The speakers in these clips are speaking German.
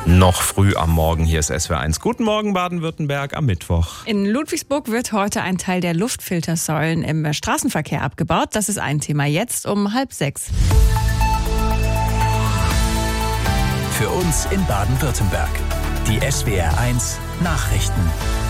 Noch früh am Morgen, hier ist SWR1. Guten Morgen Baden-Württemberg am Mittwoch. In Ludwigsburg wird heute ein Teil der Luftfiltersäulen im Straßenverkehr abgebaut. Das ist ein Thema jetzt um 5:30. Für uns in Baden-Württemberg. Die SWR1 Nachrichten.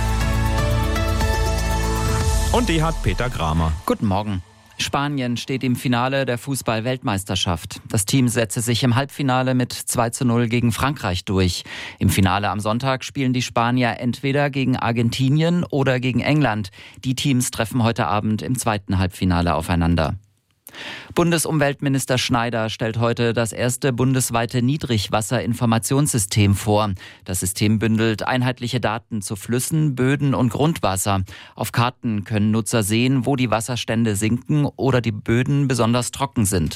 Und die hat Peter Kramer. Guten Morgen. Spanien steht im Finale der Fußball-Weltmeisterschaft. Das Team setzte sich im Halbfinale mit 2:0 gegen Frankreich durch. Im Finale am Sonntag spielen die Spanier entweder gegen Argentinien oder gegen England. Die Teams treffen heute Abend im zweiten Halbfinale aufeinander. Bundesumweltminister Schneider stellt heute das erste bundesweite Niedrigwasserinformationssystem vor. Das System bündelt einheitliche Daten zu Flüssen, Böden und Grundwasser. Auf Karten können Nutzer sehen, wo die Wasserstände sinken oder die Böden besonders trocken sind.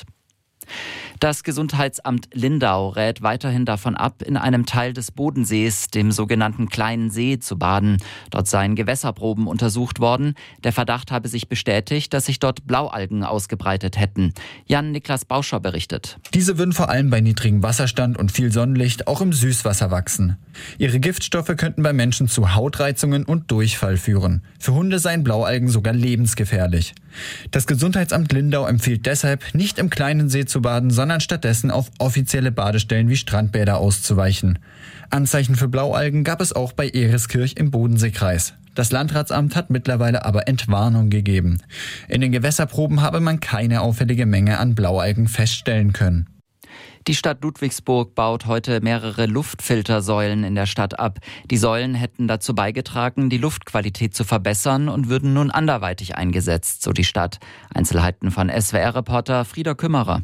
Das Gesundheitsamt Lindau rät weiterhin davon ab, in einem Teil des Bodensees, dem sogenannten Kleinen See, zu baden. Dort seien Gewässerproben untersucht worden. Der Verdacht habe sich bestätigt, dass sich dort Blaualgen ausgebreitet hätten. Jan-Niklas Bauscher berichtet. Diese würden vor allem bei niedrigem Wasserstand und viel Sonnenlicht auch im Süßwasser wachsen. Ihre Giftstoffe könnten bei Menschen zu Hautreizungen und Durchfall führen. Für Hunde seien Blaualgen sogar lebensgefährlich. Das Gesundheitsamt Lindau empfiehlt deshalb, nicht im Kleinen See zu baden, sondern stattdessen auf offizielle Badestellen wie Strandbäder auszuweichen. Anzeichen für Blaualgen gab es auch bei Ereskirch im Bodenseekreis. Das Landratsamt hat mittlerweile aber Entwarnung gegeben. In den Gewässerproben habe man keine auffällige Menge an Blaualgen feststellen können. Die Stadt Ludwigsburg baut heute mehrere Luftfiltersäulen in der Stadt ab. Die Säulen hätten dazu beigetragen, die Luftqualität zu verbessern und würden nun anderweitig eingesetzt, so die Stadt. Einzelheiten von SWR-Reporter Frieder Kümmerer.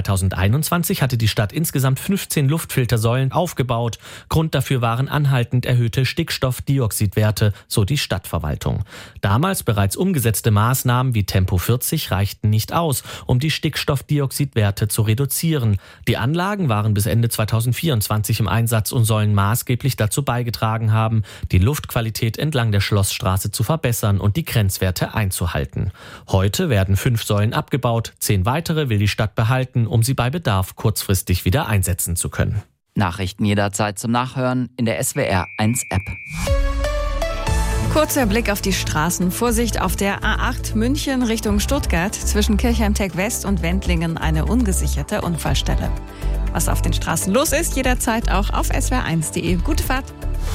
2021 hatte die Stadt insgesamt 15 Luftfiltersäulen aufgebaut. Grund dafür waren anhaltend erhöhte Stickstoffdioxidwerte, so die Stadtverwaltung. Damals bereits umgesetzte Maßnahmen wie Tempo 40 reichten nicht aus, um die Stickstoffdioxidwerte zu reduzieren. Die Anlagen waren bis Ende 2024 im Einsatz und sollen maßgeblich dazu beigetragen haben, die Luftqualität entlang der Schlossstraße zu verbessern und die Grenzwerte einzuhalten. Heute werden 5 Säulen abgebaut, 10 weitere will die Stadt behalten, um sie bei Bedarf kurzfristig wieder einsetzen zu können. Nachrichten jederzeit zum Nachhören in der SWR1 App. Kurzer Blick auf die Straßen. Vorsicht auf der A8 München Richtung Stuttgart. Zwischen Kirchheim-Tech West und Wendlingen eine ungesicherte Unfallstelle. Was auf den Straßen los ist, jederzeit auch auf swr1.de. Gute Fahrt!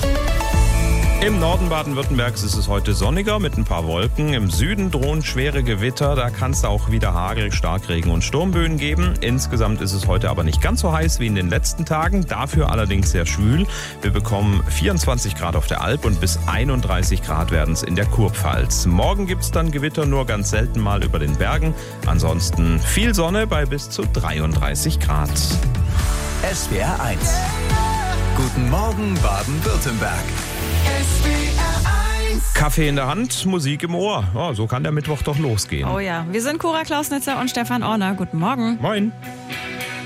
Im Norden Baden-Württembergs ist es heute sonniger mit ein paar Wolken. Im Süden drohen schwere Gewitter. Da kann es auch wieder Hagel, Starkregen und Sturmböen geben. Insgesamt ist es heute aber nicht ganz so heiß wie in den letzten Tagen. Dafür allerdings sehr schwül. Wir bekommen 24 Grad auf der Alp und bis 31 Grad werden es in der Kurpfalz. Morgen gibt es dann Gewitter nur ganz selten mal über den Bergen. Ansonsten viel Sonne bei bis zu 33 Grad. SWR1. Guten Morgen Baden-Württemberg. Kaffee in der Hand, Musik im Ohr. Ja, so kann der Mittwoch doch losgehen. Oh ja, wir sind Cora Klausnitzer und Stefan Orner. Guten Morgen. Moin.